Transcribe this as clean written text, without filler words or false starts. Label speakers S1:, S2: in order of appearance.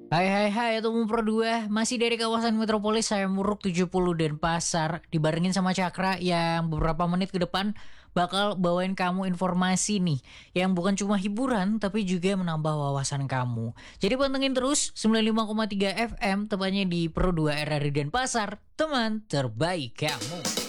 S1: Hai, itu Pro 2. Masih dari kawasan metropolis saya Muruk 70 Denpasar. Dibarengin sama Cakra yang beberapa menit ke depan bakal bawain kamu informasi nih. Yang bukan cuma hiburan tapi juga menambah wawasan kamu. Jadi pantengin terus 95,3 FM tepatnya di Pro 2 RRI Denpasar. Teman terbaik kamu.